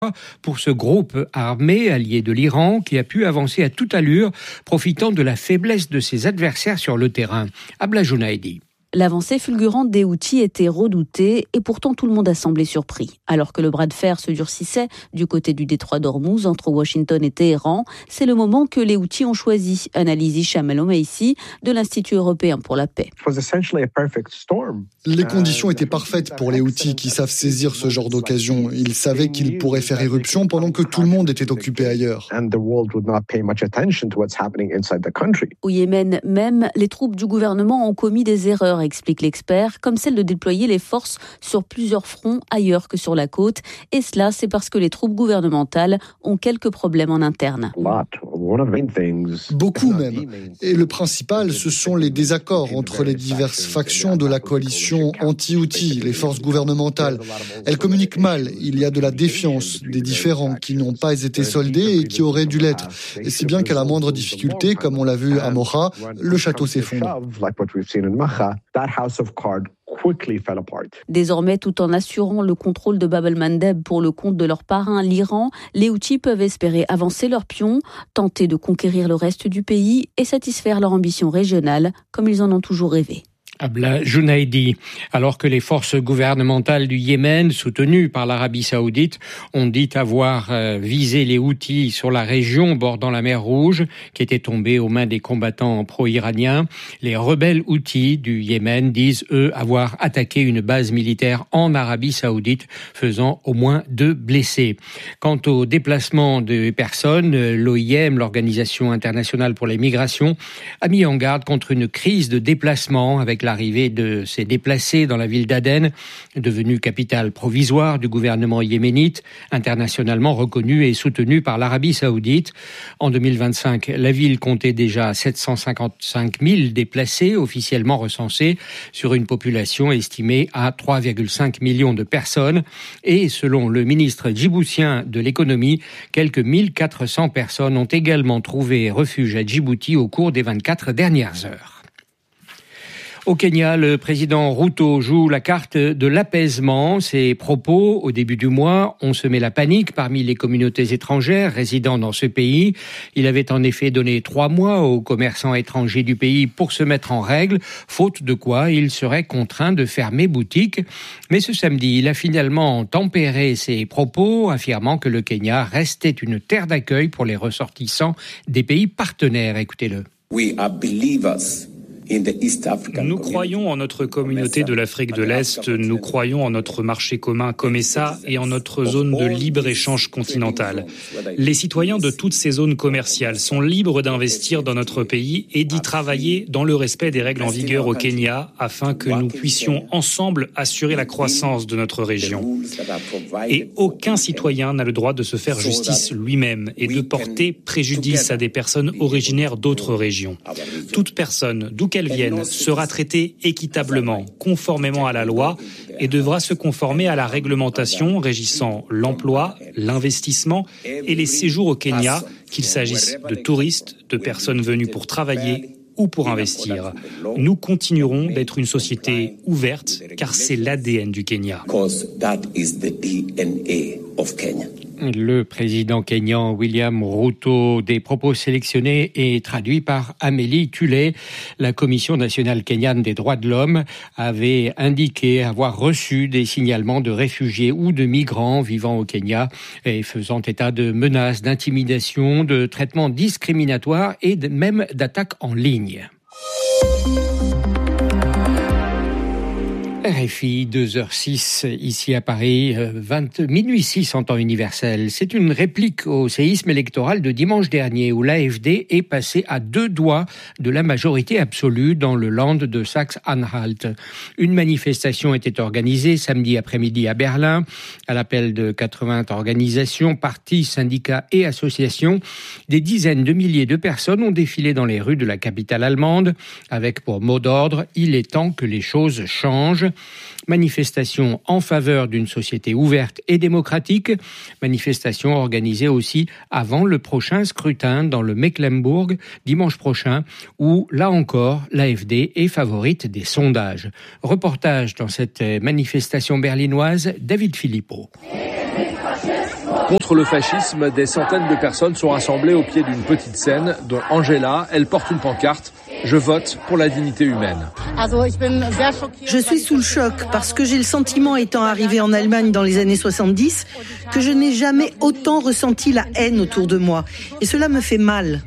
pour ce groupe armé allié de l'Iran qui a pu avancer à toute allure, profitant de la faiblesse de ses adversaires sur le terrain. Abla Jounaidi. L'avancée fulgurante des Houthis était redoutée et pourtant tout le monde a semblé surpris. Alors que le bras de fer se durcissait du côté du détroit d'Ormuz entre Washington et Téhéran, c'est le moment que les Houthis ont choisi, analyse Hicham El-Omeissi de l'Institut européen pour la paix. Les conditions étaient parfaites pour les Houthis qui savent saisir ce genre d'occasion. Ils savaient qu'ils pourraient faire éruption pendant que tout le monde était occupé ailleurs. Au Yémen même, les troupes du gouvernement ont commis des erreurs, explique l'expert, comme celle de déployer les forces sur plusieurs fronts ailleurs que sur la côte. Et cela, c'est parce que les troupes gouvernementales ont quelques problèmes en interne. Beaucoup même. Et le principal, ce sont les désaccords entre les diverses factions de la coalition anti-Houthi, les forces gouvernementales. Elles communiquent mal. Il y a de la défiance, des différends qui n'ont pas été soldés et qui auraient dû l'être. Et si bien qu'à la moindre difficulté, comme on l'a vu à Mocha, le château s'effondre. Désormais, tout en assurant le contrôle de Bab el-Mandeb pour le compte de leur parrain, l'Iran, les Houthis peuvent espérer avancer leurs pions, tenter de conquérir le reste du pays et satisfaire leur ambition régionale, comme ils en ont toujours rêvé. Abla Jounaidi. Alors que les forces gouvernementales du Yémen, soutenues par l'Arabie Saoudite, ont dit avoir visé les Houthis sur la région bordant la mer Rouge, qui était tombée aux mains des combattants pro-iraniens, les rebelles Houthis du Yémen disent, eux, avoir attaqué une base militaire en Arabie Saoudite, faisant au moins 2 blessés. Quant au déplacement de personnes, l'OIM, l'Organisation internationale pour les migrations, a mis en garde contre une crise de déplacement avec l'arrivée de ces déplacés dans la ville d'Aden, devenue capitale provisoire du gouvernement yéménite, internationalement reconnue et soutenue par l'Arabie Saoudite. En 2025, la ville comptait déjà 755 000 déplacés officiellement recensés sur une population estimée à 3,5 millions de personnes. Et selon le ministre djiboutien de l'économie, quelques 1400 personnes ont également trouvé refuge à Djibouti au cours des 24 dernières heures. Au Kenya, le président Ruto joue la carte de l'apaisement. Ses propos, au début du mois, ont semé la panique parmi les communautés étrangères résidant dans ce pays. Il avait en effet donné 3 mois aux commerçants étrangers du pays pour se mettre en règle, faute de quoi il serait contraint de fermer boutique. Mais ce samedi, il a finalement tempéré ses propos, affirmant que le Kenya restait une terre d'accueil pour les ressortissants des pays partenaires. Écoutez-le. Nous croyons en notre communauté de l'Afrique de l'Est, nous croyons en notre marché commun COMESA et en notre zone de libre-échange continentale. Les citoyens de toutes ces zones commerciales sont libres d'investir dans notre pays et d'y travailler dans le respect des règles en vigueur au Kenya afin que nous puissions ensemble assurer la croissance de notre région. Et aucun citoyen n'a le droit de se faire justice lui-même et de porter préjudice à des personnes originaires d'autres régions. Toute personne, d'où qu'elle vienne, sera traitée équitablement, conformément à la loi et devra se conformer à la réglementation régissant l'emploi, l'investissement et les séjours au Kenya, qu'il s'agisse de touristes, de personnes venues pour travailler ou pour investir. Nous continuerons d'être une société ouverte car c'est l'ADN du Kenya. Le président kényan William Ruto, des propos sélectionnés et traduits par Amélie Tullet. La Commission nationale kenyane des droits de l'homme avait indiqué avoir reçu des signalements de réfugiés ou de migrants vivant au Kenya et faisant état de menaces, d'intimidation, de traitements discriminatoires et même d'attaques en ligne. RFI, 2h06, ici à Paris, minuit 6 en temps universel. C'est une réplique au séisme électoral de dimanche dernier où l'AfD est passé à 2 doigts de la majorité absolue dans le Land de Saxe-Anhalt. Une manifestation était organisée samedi après-midi à Berlin. À l'appel de 80 organisations, partis, syndicats et associations, des dizaines de milliers de personnes ont défilé dans les rues de la capitale allemande avec pour mot d'ordre « Il est temps que les choses changent ». Manifestation en faveur d'une société ouverte et démocratique, manifestation organisée aussi avant le prochain scrutin dans le Mecklembourg dimanche prochain où, là encore, l'AfD est favorite des sondages. Reportage dans cette manifestation berlinoise, David Philippot. Contre le fascisme, des centaines de personnes sont rassemblées au pied d'une petite scène, dont Angela. Elle porte une pancarte « Je vote pour la dignité humaine ». Je suis sous le choc parce que j'ai le sentiment, étant arrivée en Allemagne dans les années 70, que je n'ai jamais autant ressenti la haine autour de moi. Et cela me fait mal.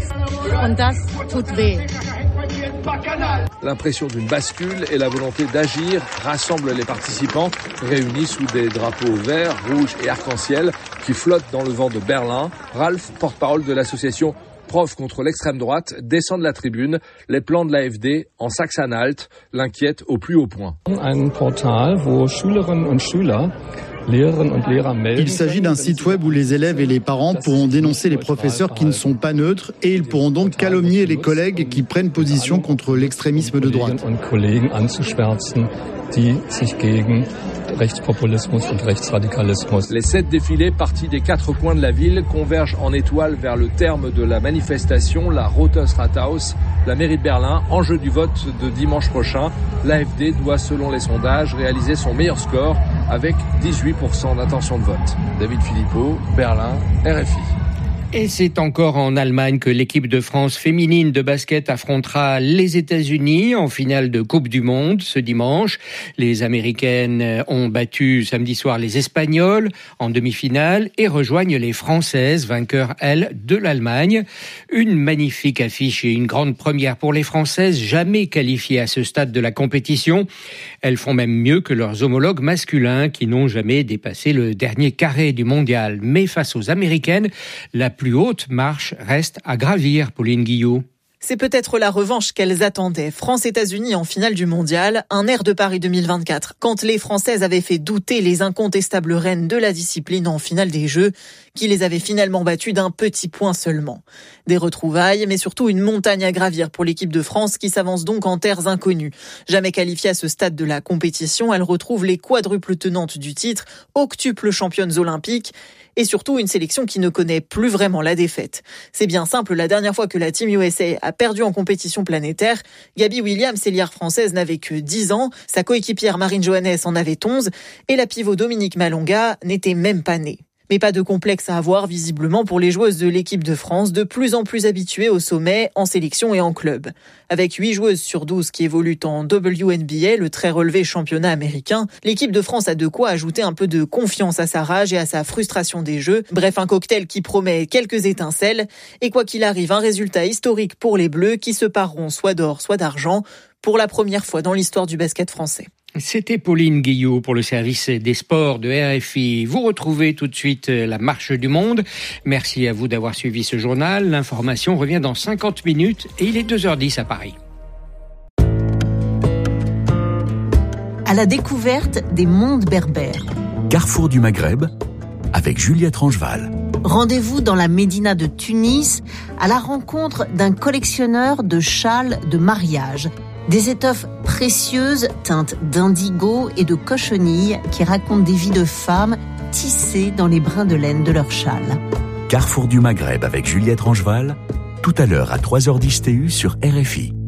L'impression d'une bascule et la volonté d'agir rassemblent les participants réunis sous des drapeaux verts, rouges et arc-en-ciel qui flottent dans le vent de Berlin. Ralph, porte-parole de l'association Profs contre l'extrême droite, descend de la tribune. Les plans de l'AfD en Sachsen-Anhalt l'inquiètent au plus haut point. Il s'agit d'un site web où les élèves et les parents pourront dénoncer les professeurs qui ne sont pas neutres et ils pourront donc calomnier les collègues qui prennent position contre l'extrémisme de droite. Les 7 défilés partis des 4 coins de la ville convergent en étoile vers le terme de la manifestation, la Rotes Rathaus, la mairie de Berlin. Enjeu du vote de dimanche prochain, l'AfD doit, selon les sondages, réaliser son meilleur score avec 18% d'intention de vote. David Philippot, Berlin, RFI. Et c'est encore en Allemagne que l'équipe de France féminine de basket affrontera les États-Unis en finale de Coupe du Monde ce dimanche. Les Américaines ont battu samedi soir les Espagnols en demi-finale et rejoignent les Françaises, vainqueurs, elles, de l'Allemagne. Une magnifique affiche et une grande première pour les Françaises, jamais qualifiées à ce stade de la compétition. Elles font même mieux que leurs homologues masculins qui n'ont jamais dépassé le dernier carré du mondial. Mais face aux Américaines, la plus haute marche reste à gravir, Pauline Guillot. C'est peut-être la revanche qu'elles attendaient. France-États-Unis en finale du mondial, un air de Paris 2024. Quand les Françaises avaient fait douter les incontestables reines de la discipline en finale des Jeux, qui les avaient finalement battues d'un petit point seulement. Des retrouvailles, mais surtout une montagne à gravir pour l'équipe de France qui s'avance donc en terres inconnues. Jamais qualifiée à ce stade de la compétition, elle retrouve les quadruples tenantes du titre, octuples championnes olympiques, et surtout une sélection qui ne connaît plus vraiment la défaite. C'est bien simple, la dernière fois que la Team USA a perdu en compétition planétaire, Gabi Williams, ailière française, n'avait que 10 ans, sa coéquipière Marine Johannes en avait 11, et la pivot Dominique Malonga n'était même pas née. Mais pas de complexe à avoir visiblement pour les joueuses de l'équipe de France, de plus en plus habituées au sommet, en sélection et en club. Avec 8 joueuses sur 12 qui évoluent en WNBA, le très relevé championnat américain, l'équipe de France a de quoi ajouter un peu de confiance à sa rage et à sa frustration des Jeux. Bref, un cocktail qui promet quelques étincelles. Et quoi qu'il arrive, un résultat historique pour les Bleus qui se pareront soit d'or, soit d'argent pour la première fois dans l'histoire du basket français. C'était Pauline Guillot pour le service des sports de RFI. Vous retrouvez tout de suite la marche du monde. Merci à vous d'avoir suivi ce journal. L'information revient dans 50 minutes et il est 2h10 à Paris. À la découverte des mondes berbères. Carrefour du Maghreb avec Juliette Rangeval. Rendez-vous dans la Médina de Tunis à la rencontre d'un collectionneur de châles de mariage. Des étoffes précieuses teintes d'indigo et de cochenille qui racontent des vies de femmes tissées dans les brins de laine de leurs châles. Carrefour du Maghreb avec Juliette Rangeval, tout à l'heure à 3h10 TU sur RFI.